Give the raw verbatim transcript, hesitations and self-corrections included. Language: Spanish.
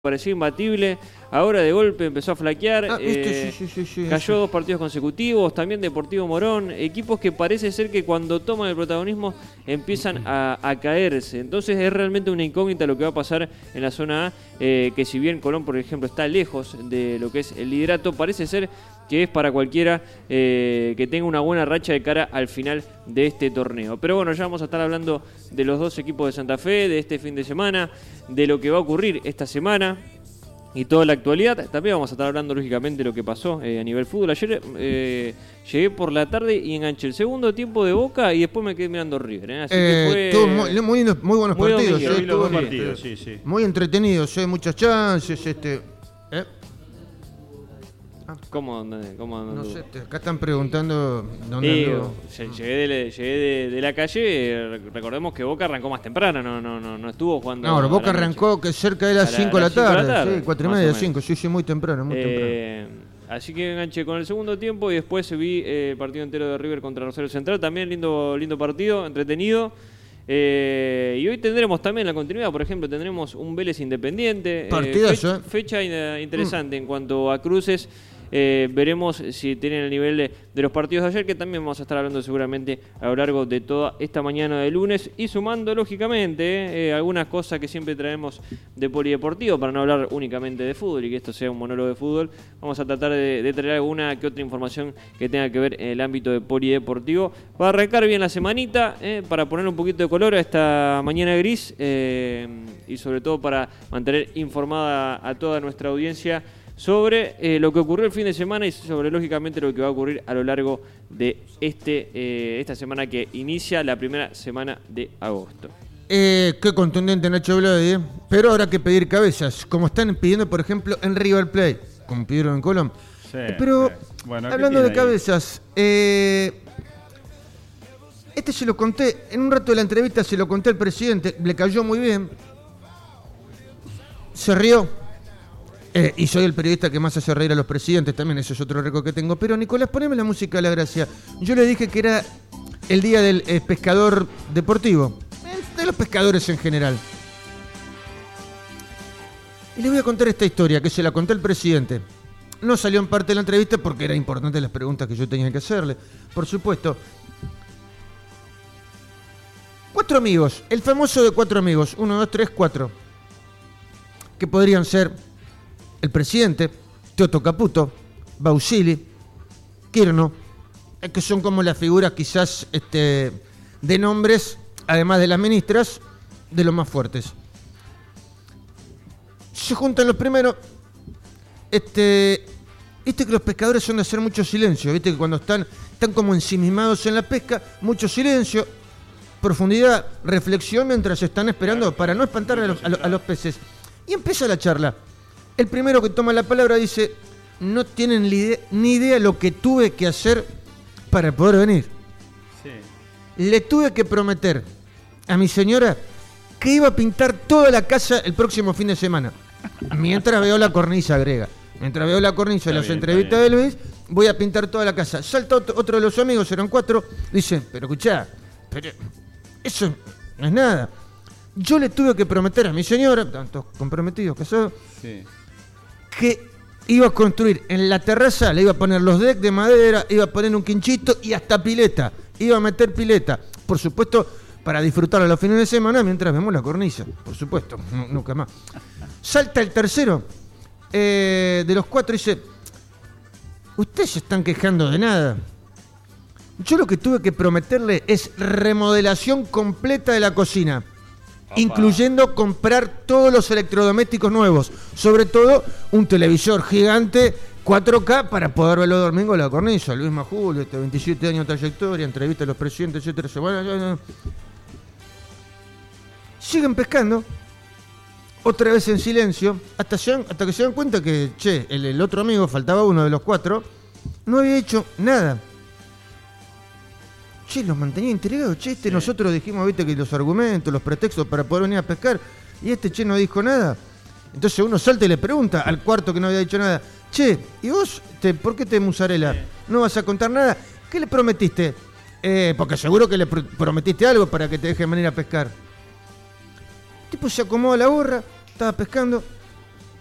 parecía imbatible, ahora de golpe empezó a flaquear, Ah, este, eh, sí, sí, sí, sí, cayó sí. dos partidos consecutivos, también Deportivo Morón, equipos que parece ser que cuando toman el protagonismo empiezan a, a caerse, entonces es realmente una incógnita lo que va a pasar en la zona A, eh, que si bien Colón, por ejemplo, está lejos de lo que es el liderato, parece ser que es para cualquiera eh, que tenga una buena racha de cara al final de este torneo. Pero bueno, ya vamos a estar hablando de los dos equipos de Santa Fe, de este fin de semana, de lo que va a ocurrir esta semana y toda la actualidad. También vamos a estar hablando lógicamente de lo que pasó eh, a nivel fútbol. Ayer eh, llegué por la tarde y enganché el segundo tiempo de Boca y después me quedé mirando River. ¿eh? Así Eh, que fue tuvo muy, muy, lindo- muy buenos muy partidos, dominguero, eh, vi los dos tuvo- partidos, sí, sí. muy entretenidos, eh, muchas chances, este, eh, ¿Cómo, dónde- cómo no anduvo? sé, te- acá están preguntando dónde Y, anduvo. lle- llegué, de, llegué de, de la calle, eh, recordemos que Boca arrancó más temprano, no, no, no, no estuvo jugando. No, a Boca la noche. arrancó que cerca de las A la- cinco de a la las cinco de la tarde, tarde, sí, cuatro y más o media, menos. cinco, sí, sí, muy temprano, muy temprano. Eh, así que enganché con el segundo tiempo y después vi eh, el partido entero de River contra Rosario Central, también lindo, lindo partido, entretenido. Eh, y hoy tendremos también la continuidad, por ejemplo, tendremos un Vélez Independiente. Partidazo, eh, fecha, fecha in- interesante mm. en cuanto a cruces. Eh, veremos si tienen el nivel de, de los partidos de ayer, que también vamos a estar hablando seguramente a lo largo de toda esta mañana de lunes y sumando lógicamente eh, eh, algunas cosas que siempre traemos de polideportivo para no hablar únicamente de fútbol y que esto sea un monólogo de fútbol. Vamos a tratar de, de traer alguna que otra información que tenga que ver en el ámbito de polideportivo. Va a arrancar bien la semanita eh, para poner un poquito de color a esta mañana gris eh, y sobre todo para mantener informada a toda nuestra audiencia sobre eh, lo que ocurrió el fin de semana y sobre, lógicamente, lo que va a ocurrir a lo largo de este eh, esta semana que inicia la primera semana de agosto. Eh, qué contundente Nacho Blodi, eh. Pero habrá que pedir cabezas, como están pidiendo, por ejemplo, en River Plate, como pidieron en Colón. Sí, Eh, Pero, sí. Bueno, ¿qué hablando de tiene ahí? cabezas, eh, este se lo conté, en un rato de la entrevista se lo conté al presidente, le cayó muy bien, se rió. Eh, y soy el periodista que más hace reír a los presidentes, también ese es otro récord que tengo. Pero Nicolás, poneme la música de la gracia. Yo le dije que era el día del eh, pescador deportivo, eh, de los pescadores en general. Y le voy a contar esta historia, que se la conté al presidente. No salió en parte de la entrevista porque era importante las preguntas que yo tenía que hacerle, por supuesto. Cuatro amigos, el famoso de cuatro amigos, uno, dos, tres, cuatro, que podrían ser el presidente, Toto Caputo, Bausili, Kirno, que son como las figuras quizás este, de nombres, además de las ministras, de los más fuertes. Se juntan los primeros. Este, viste que los pescadores son de hacer mucho silencio, viste que cuando están, están como ensimismados en la pesca, mucho silencio, profundidad, reflexión mientras están esperando claro, para no espantar a los, a, los, a los peces. Y empieza la charla. El primero que toma la palabra dice: no tienen ni idea, ni idea lo que tuve que hacer para poder venir. Sí. Le tuve que prometer a mi señora que iba a pintar toda la casa el próximo fin de semana. Mientras veo la cornisa griega. Mientras veo la cornisa de las bien, entrevistas de Luis, voy a pintar toda la casa. Salta otro, otro de los amigos, eran cuatro, dice: pero escuchá, pero eso no es nada. Yo le tuve que prometer a mi señora, tantos comprometidos, casados, sí, que iba a construir en la terraza, le iba a poner los decks de madera, iba a poner un quinchito y hasta pileta. Iba a meter pileta. Por supuesto, para disfrutarlo los fines de semana mientras vemos la cornisa. Por supuesto, no, nunca más. Salta el tercero eh, de los cuatro y dice: ustedes se están quejando de nada. Yo lo que tuve que prometerle es remodelación completa de la cocina. Opa. Incluyendo comprar todos los electrodomésticos nuevos, sobre todo un televisor gigante cuatro K para poder verlo los domingos en la cornisa. Luis Majul, este veintisiete años de trayectoria, entrevista a los presidentes, etcétera. Bueno, ya, ya. Siguen pescando, otra vez en silencio, hasta, se dan, hasta que se dan cuenta que, che, el, el otro amigo, faltaba uno de los cuatro, no había hecho nada. Che, los mantenía intrigados, che, este sí. Nosotros dijimos, viste, que los argumentos, los pretextos para poder venir a pescar, y este che no dijo nada. Entonces uno salta y le pregunta al cuarto que no había dicho nada: che, ¿y vos te, por qué te musarela? Sí. ¿No vas a contar nada? ¿Qué le prometiste? Eh, porque seguro que le pr- prometiste algo para que te dejen venir a pescar. El tipo se acomoda la gorra, estaba pescando,